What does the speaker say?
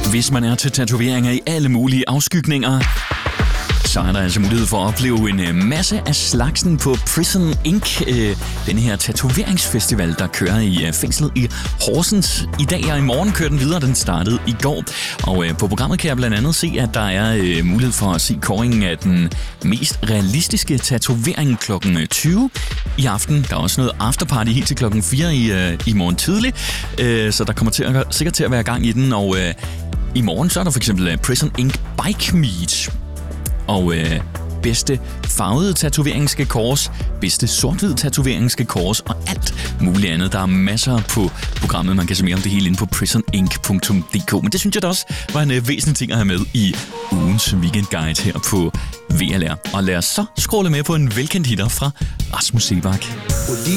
Hvis man er til tatoveringer i alle mulige afskygninger, så er der altså mulighed for at opleve en masse af slagsen på Prison Ink. Denne her tatoveringsfestival, der kører i fængslet i Horsens i dag, og i morgen kører den videre. Den startede i går. Og på programmet kan jeg blandt andet se, at der er mulighed for at se kåringen af den mest realistiske tatovering klokken 20 i aften. Der er også noget afterparty helt til klokken 4 i morgen tidlig, så der kommer sikkert til at være gang i den. Og i morgen så er der for eksempel Prison Ink Bike Meet. Og bedste farvede tatovering skal kåres, bedste sort-hvid tatovering skal kåres, og alt muligt andet. Der er masser på programmet. Man kan se mere om det hele inde på prisonink.dk. Men det synes jeg da også var en væsentlig ting at have med i ugens weekendguide her på VLR. Og lad os så scrolle med på en velkendt hitter fra Rasmus Seebach.